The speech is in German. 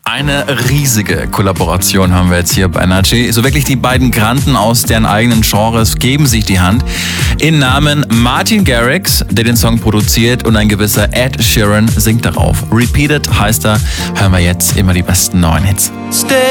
Eine riesige Kollaboration haben wir jetzt hier bei Energy. So wirklich die beiden Granden aus deren eigenen Genres geben sich die Hand. In Namen Martin Garrix, der den Song produziert, und ein gewisser Ed Sheeran singt darauf. Repeated heißt er. Hören wir jetzt immer die besten neuen Hits.